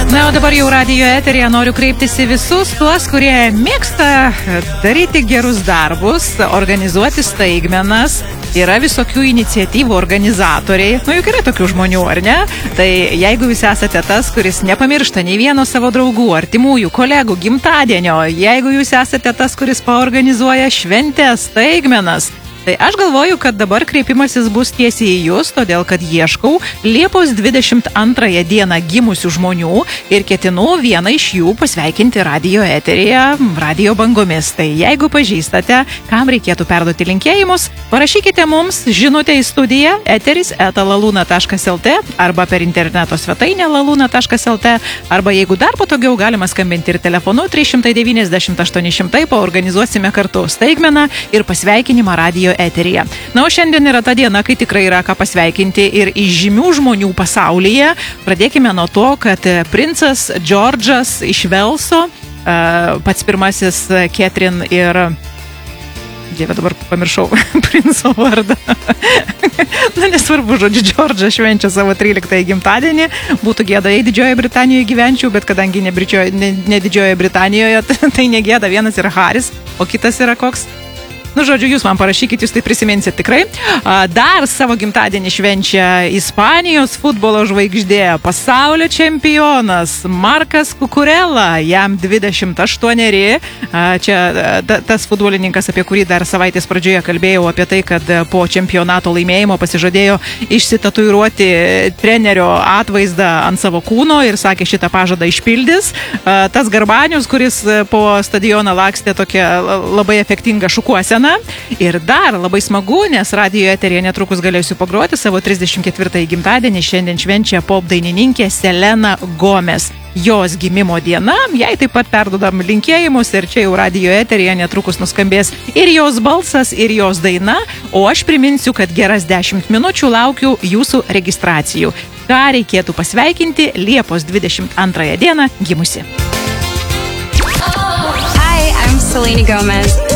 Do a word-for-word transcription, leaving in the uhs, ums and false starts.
Na, o dabar jau radijo eteryje noriu kreiptis į visus tuos, kurie mėgsta daryti gerus darbus, organizuoti staigmenas. Yra visokių iniciatyvų organizatoriai. Nu, juk yra tokių žmonių, ar ne? Tai jeigu jūs esate tas, kuris nepamiršta nei vieno savo draugų, artimųjų, kolegų, gimtadienio, jeigu jūs esate tas, kuris paorganizuoja šventės, staigmenas, tai aš galvoju, kad dabar kreipimasis bus tiesiai į jūs, todėl kad ieškau Liepos dvidešimt antrąją dieną gimusių žmonių ir ketinu vieną iš jų pasveikinti radijo eteryje, radijo bangomis. Tai jeigu pažįstate, kam reikėtų perduoti linkėjimus, parašykite mums žinutę į studiją eteris eta laluna taškas lt arba per interneto svetainę laluna taškas lt arba jeigu dar patogiau, galima skambinti ir telefonu trys šimtai devyniasdešimt aštuoni šimtai, paorganizuosime kartu staigmeną ir pasveikinimą radijo eteryje. Na, o šiandien yra ta diena, kai tikrai yra ką pasveikinti ir iš žymių žmonių pasaulyje. Pradėkime nuo to, kad princas Džordžas iš Velso, pats pirmasis Ketrin ir... Dieve, dabar pamiršau princo vardą. Na, nesvarbu, žodžiu, Džordžas švenčia savo tryliktąjį gimtadienį. Būtų gėda, jei Didžiojoje Britanijoje gyvenčiau, bet kadangi ne, Bridžioje, ne, ne Didžiojoje Britanijoje, tai negėda. Vienas yra Haris, o kitas yra koks? Nu, žodžiu, jūs man parašykit, jūs tai prisiminsit tikrai. Dar savo gimtadienį švenčia Ispanijos futbolo žvaigždė, pasaulio čempionas Markas Kukurela, jam dvidešimt aštuoneri. Čia tas futbolininkas, apie kurį dar savaitės pradžioje kalbėjau, apie tai, kad po čempionato laimėjimo pasižadėjo išsitatuiruoti trenerio atvaizdą ant savo kūno ir sakė, šitą pažadą išpildys. Tas Garbanius, kuris po stadioną lakstė tokią labai efektingą šukuoseną. Ir dar labai smagu, nes radijo eteryje netrukus galėsiu pagroti savo trisdešimt ketvirtąjį gimtadienį. Šiandien švenčia pop dainininkė Selena Gomez. Jos gimimo diena, jai taip pat perdodam linkėjimus ir čia jau radijo eteryje netrukus nuskambės ir jos balsas, ir jos daina, o aš priminsiu, kad geras dešimt minučių laukiu jūsų registracijų. Ką reikėtų pasveikinti Liepos dvidešimt antrąją dieną gimusi. Hi, I'm Selena Gomez.